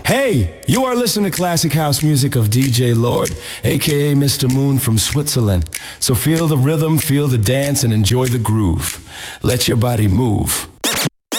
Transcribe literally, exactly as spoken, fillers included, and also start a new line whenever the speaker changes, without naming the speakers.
Hey, you are listening to classic house music of D J Lord, aka Mister Moon from Switzerland. So feel the rhythm, feel the dance, and enjoy the groove. Let your body move.